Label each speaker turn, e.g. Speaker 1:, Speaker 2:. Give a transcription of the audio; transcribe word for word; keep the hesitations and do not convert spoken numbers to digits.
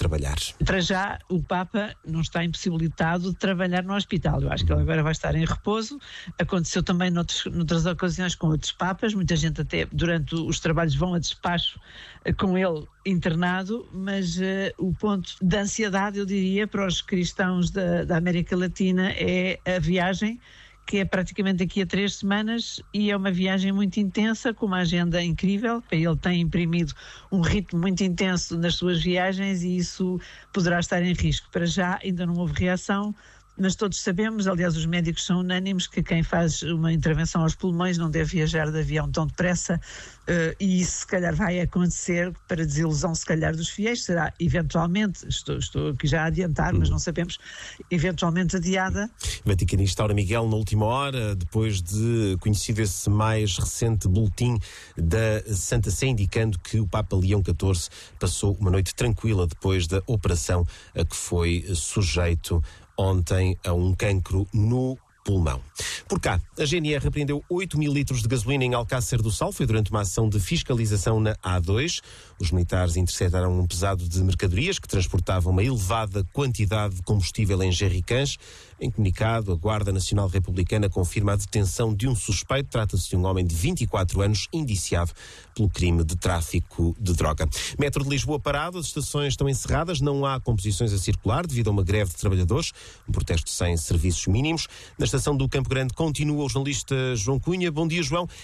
Speaker 1: trabalhar.
Speaker 2: Para já, o Papa não está impossibilitado de trabalhar no hospital. Eu acho que ele agora vai estar em repouso. Aconteceu também noutros, noutras ocasiões com outros Papas. Muita gente até durante os trabalhos vão a despacho com ele internado, mas uh, o ponto de ansiedade, eu diria, para os cristãos da, da América Latina é a viagem, que é praticamente daqui a três semanas, e é uma viagem muito intensa, com uma agenda incrível. Ele tem imprimido um ritmo muito intenso nas suas viagens e isso poderá estar em risco. Para já ainda não houve reação, mas todos sabemos, aliás os médicos são unânimes, que quem faz uma intervenção aos pulmões não deve viajar de avião tão depressa, uh, e isso se calhar vai acontecer, para desilusão se calhar dos fiéis, será eventualmente, estou, estou aqui já a adiantar, mas não sabemos, eventualmente adiada.
Speaker 1: Vaticanista Ora Miguel, na última hora, depois de conhecido esse mais recente boletim da Santa Sé, indicando que o Papa Leão catorze passou uma noite tranquila depois da operação a que foi sujeito ontem a um cancro no pulmão. Por cá, a G N R apreendeu oito mil litros de gasolina em Alcácer do Sal. Foi durante uma ação de fiscalização na A dois. Os militares interceptaram um pesado de mercadorias que transportava uma elevada quantidade de combustível em jerrycans. Em comunicado, a Guarda Nacional Republicana confirma a detenção de um suspeito. Trata-se de um homem de vinte e quatro anos, indiciado pelo crime de tráfico de droga. Metro de Lisboa parado, as estações estão encerradas, não há composições a circular devido a uma greve de trabalhadores, um protesto sem serviços mínimos. Na estação do Campo Grande continua o jornalista João Cunha. Bom dia, João.